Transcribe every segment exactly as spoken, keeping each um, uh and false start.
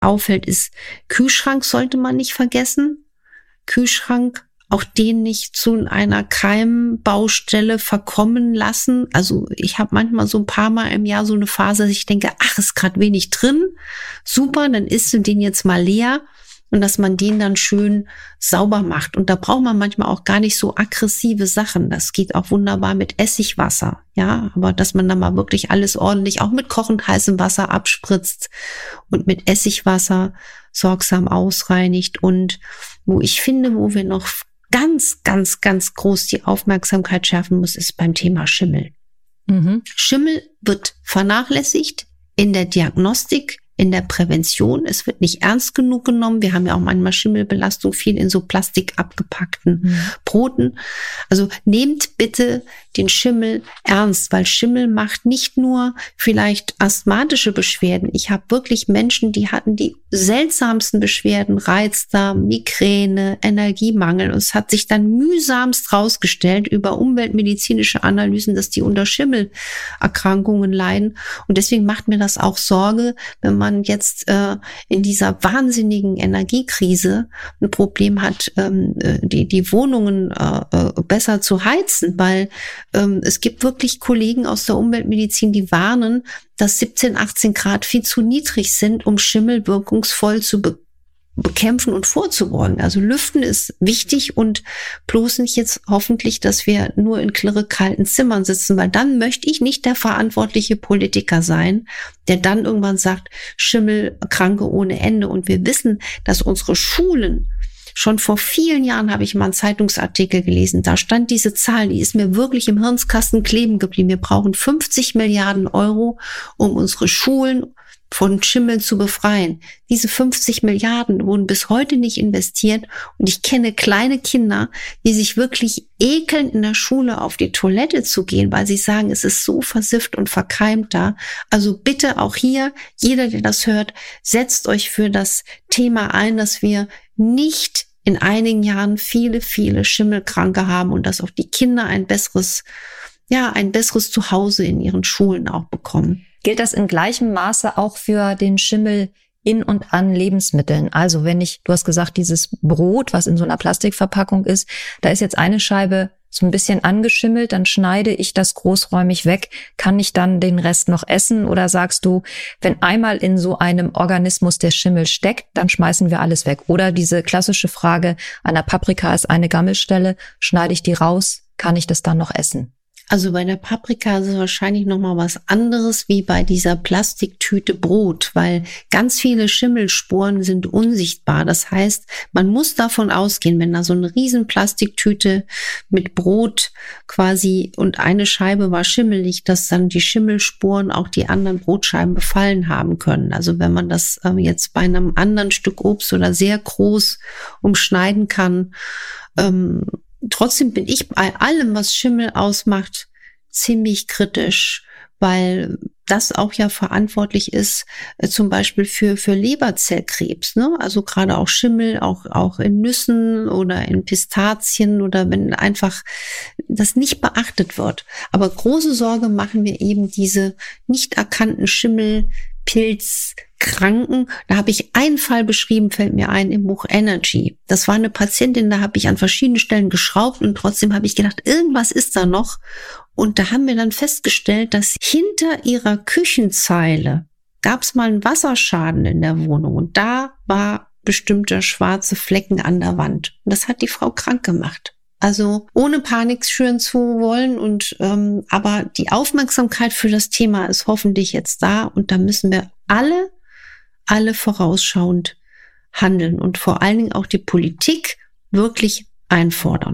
auffällt, ist Kühlschrank sollte man nicht vergessen. Kühlschrank, auch den nicht zu einer Keimbaustelle verkommen lassen. Also ich habe manchmal so ein paar Mal im Jahr so eine Phase, dass ich denke, ach, ist gerade wenig drin. Super, dann isst du den jetzt mal leer. Und dass man den dann schön sauber macht. Und da braucht man manchmal auch gar nicht so aggressive Sachen. Das geht auch wunderbar mit Essigwasser. Ja, aber dass man dann mal wirklich alles ordentlich auch mit kochend heißem Wasser abspritzt und mit Essigwasser sorgsam ausreinigt. Und wo ich finde, wo wir noch ganz, ganz, ganz groß die Aufmerksamkeit schärfen muss, ist beim Thema Schimmel. Mhm. Schimmel wird vernachlässigt in der Diagnostik, in der Prävention. Es wird nicht ernst genug genommen. Wir haben ja auch manchmal Schimmelbelastung, viel in so Plastik abgepackten mhm. Broten. Also nehmt bitte den Schimmel ernst, weil Schimmel macht nicht nur vielleicht asthmatische Beschwerden. Ich habe wirklich Menschen, die hatten die seltsamsten Beschwerden, Reizdarm, Migräne, Energiemangel. Und es hat sich dann mühsamst rausgestellt über umweltmedizinische Analysen, dass die unter Schimmelerkrankungen leiden. Und deswegen macht mir das auch Sorge, wenn man jetzt äh, in dieser wahnsinnigen Energiekrise ein Problem hat, ähm, die, die Wohnungen äh, besser zu heizen, weil ähm, es gibt wirklich Kollegen aus der Umweltmedizin, die warnen, dass siebzehn, achtzehn Grad viel zu niedrig sind, um Schimmel wirkungsvoll zu be- bekämpfen und vorzubeugen. Also Lüften ist wichtig und bloß nicht jetzt hoffentlich, dass wir nur in klirre kalten Zimmern sitzen, weil dann möchte ich nicht der verantwortliche Politiker sein, der dann irgendwann sagt, Schimmelkranke ohne Ende. Und wir wissen, dass unsere Schulen schon vor vielen Jahren, habe ich mal einen Zeitungsartikel gelesen, da stand diese Zahl, die ist mir wirklich im Hirnkasten kleben geblieben. Wir brauchen fünfzig Milliarden Euro, um unsere Schulen von Schimmel zu befreien. Diese fünfzig Milliarden wurden bis heute nicht investiert und ich kenne kleine Kinder, die sich wirklich ekeln, in der Schule auf die Toilette zu gehen, weil sie sagen, es ist so versifft und verkeimt da. Also bitte auch hier, jeder, der das hört, setzt euch für das Thema ein, dass wir nicht in einigen Jahren viele, viele Schimmelkranke haben und dass auch die Kinder ein besseres, ja, ein besseres Zuhause in ihren Schulen auch bekommen. Gilt das in gleichem Maße auch für den Schimmel in und an Lebensmitteln? Also wenn ich, du hast gesagt, dieses Brot, was in so einer Plastikverpackung ist, da ist jetzt eine Scheibe so ein bisschen angeschimmelt, dann schneide ich das großräumig weg. Kann ich dann den Rest noch essen? Oder sagst du, wenn einmal in so einem Organismus der Schimmel steckt, dann schmeißen wir alles weg? Oder diese klassische Frage, an der Paprika ist eine Gammelstelle, schneide ich die raus, kann ich das dann noch essen? Also bei der Paprika ist es wahrscheinlich nochmal was anderes wie bei dieser Plastiktüte Brot, weil ganz viele Schimmelsporen sind unsichtbar. Das heißt, man muss davon ausgehen, wenn da so eine riesen Plastiktüte mit Brot quasi und eine Scheibe war schimmelig, dass dann die Schimmelsporen auch die anderen Brotscheiben befallen haben können. Also wenn man das äh, jetzt bei einem anderen Stück Obst oder sehr groß umschneiden kann, ähm, trotzdem bin ich bei allem, was Schimmel ausmacht, ziemlich kritisch, weil das auch ja verantwortlich ist, äh, zum Beispiel für für Leberzellkrebs, ne? Also gerade auch Schimmel, auch auch in Nüssen oder in Pistazien oder wenn einfach das nicht beachtet wird. Aber große Sorge machen wir eben diese nicht erkannten Schimmel, Pilz, Kranken. Da habe ich einen Fall beschrieben, fällt mir ein, im Buch Energy. Das war eine Patientin, da habe ich an verschiedenen Stellen geschraubt und trotzdem habe ich gedacht, irgendwas ist da noch. Und da haben wir dann festgestellt, dass hinter ihrer Küchenzeile gab es mal einen Wasserschaden in der Wohnung und da war bestimmter schwarze Flecken an der Wand. Und das hat die Frau krank gemacht. Also ohne Panik schüren zu wollen und ähm, aber die Aufmerksamkeit für das Thema ist hoffentlich jetzt da und da müssen wir alle, alle vorausschauend handeln und vor allen Dingen auch die Politik wirklich einfordern.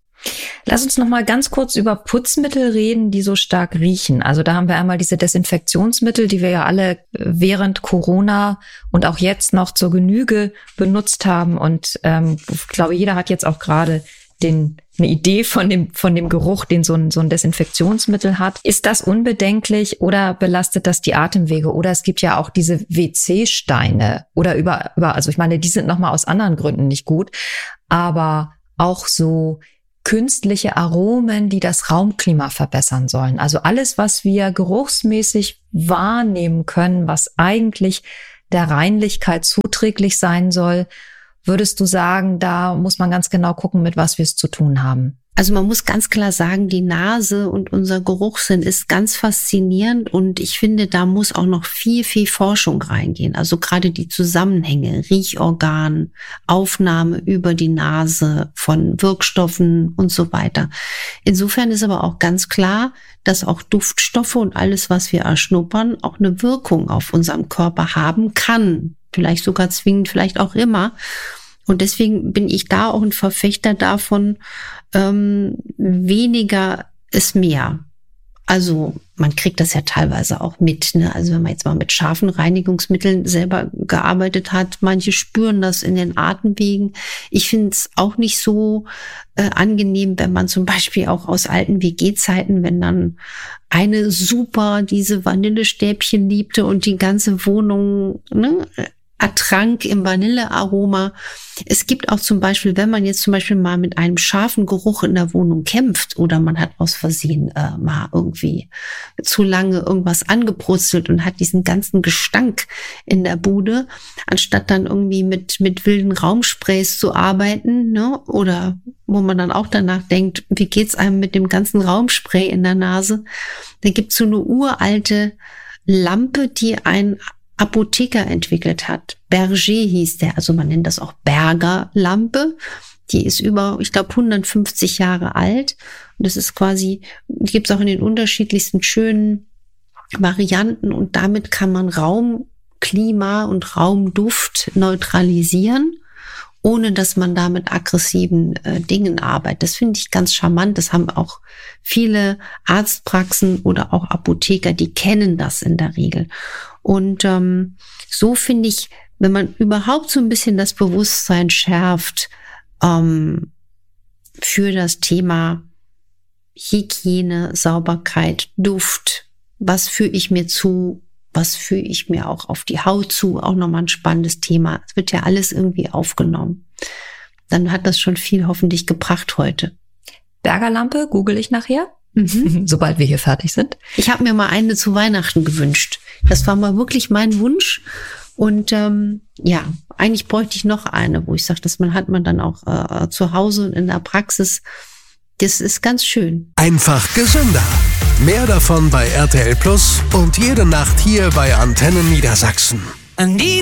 Lass uns noch mal ganz kurz über Putzmittel reden, die so stark riechen. Also da haben wir einmal diese Desinfektionsmittel, die wir ja alle während Corona und auch jetzt noch zur Genüge benutzt haben und ähm, ich glaube, jeder hat jetzt auch gerade den, eine Idee von dem, von dem Geruch, den so ein, so ein Desinfektionsmittel hat. Ist das unbedenklich oder belastet das die Atemwege? Oder es gibt ja auch diese W C-Steine oder über, über, also ich meine, die sind nochmal aus anderen Gründen nicht gut, aber auch so künstliche Aromen, die das Raumklima verbessern sollen. Also alles, was wir geruchsmäßig wahrnehmen können, was eigentlich der Reinlichkeit zuträglich sein soll, würdest du sagen, da muss man ganz genau gucken, mit was wir es zu tun haben? Also man muss ganz klar sagen, die Nase und unser Geruchssinn ist ganz faszinierend und ich finde, da muss auch noch viel, viel Forschung reingehen. Also gerade die Zusammenhänge, Riechorgan, Aufnahme über die Nase von Wirkstoffen und so weiter. Insofern ist aber auch ganz klar, dass auch Duftstoffe und alles, was wir erschnuppern, auch eine Wirkung auf unserem Körper haben kann. Vielleicht sogar zwingend, vielleicht auch immer. Und deswegen bin ich da auch ein Verfechter davon, ähm, weniger ist mehr. Also man kriegt das ja teilweise auch mit, ne? Also wenn man jetzt mal mit scharfen Reinigungsmitteln selber gearbeitet hat, manche spüren das in den Atemwegen. Ich finde es auch nicht so äh, angenehm, wenn man zum Beispiel auch aus alten W G-Zeiten, wenn dann eine super diese Vanillestäbchen liebte und die ganze Wohnung, ne, ertrank im Vanillearoma. Es gibt auch zum Beispiel, wenn man jetzt zum Beispiel mal mit einem scharfen Geruch in der Wohnung kämpft oder man hat aus Versehen äh, mal irgendwie zu lange irgendwas angebrutzelt und hat diesen ganzen Gestank in der Bude, anstatt dann irgendwie mit mit wilden Raumsprays zu arbeiten, ne? Oder wo man dann auch danach denkt, wie geht's einem mit dem ganzen Raumspray in der Nase? Da gibt's so eine uralte Lampe, die ein Apotheker entwickelt hat. Berger hieß der, also man nennt das auch Berger-Lampe. Die ist über, ich glaube, hundertfünfzig Jahre alt. Und das ist quasi, die gibt es auch in den unterschiedlichsten schönen Varianten. Und damit kann man Raumklima und Raumduft neutralisieren, ohne dass man da mit aggressiven äh, Dingen arbeitet. Das finde ich ganz charmant. Das haben auch viele Arztpraxen oder auch Apotheker, die kennen das in der Regel. Und ähm, so finde ich, wenn man überhaupt so ein bisschen das Bewusstsein schärft ähm, für das Thema Hygiene, Sauberkeit, Duft, was führe ich mir zu, was führe ich mir auch auf die Haut zu, auch nochmal ein spannendes Thema. Es wird ja alles irgendwie aufgenommen. Dann hat das schon viel hoffentlich gebracht heute. Bergerlampe, google ich nachher, mhm. sobald wir hier fertig sind. Ich habe mir mal eine zu Weihnachten gewünscht. Das war mal wirklich mein Wunsch. Und ähm, ja, eigentlich bräuchte ich noch eine, wo ich sage, dass man hat man dann auch äh, zu Hause und in der Praxis. Das ist ganz schön. Einfach gesünder. Mehr davon bei R T L Plus und jede Nacht hier bei Antenne Niedersachsen.